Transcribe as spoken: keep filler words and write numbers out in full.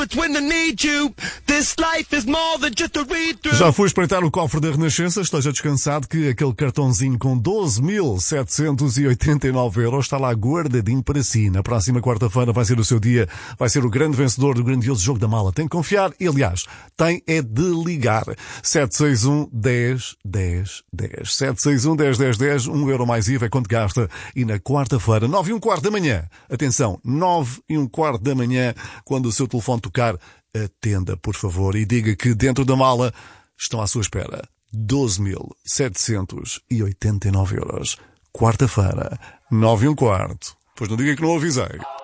Já fui espreitar o cofre da Renascença? Esteja descansado que aquele cartãozinho com doze mil setecentos e oitenta e nove euros está lá guardadinho para si. Na próxima quarta-feira vai ser o seu dia, vai ser o grande vencedor do grandioso jogo da mala. Tem que confiar e, aliás, tem é de ligar. sete seis um, dez, dez, dez. sete seis um, dez, dez, dez. Um euro mais I V A é quanto gasta. E na quarta-feira, nove e um quarto da manhã, atenção, nove e um quarto da manhã, quando o seu telefone tocar, atenda, por favor, e diga que dentro da mala estão à sua espera doze mil setecentos e oitenta e nove euros. Quarta-feira, nove e um quarto. Pois não diga que não avisei.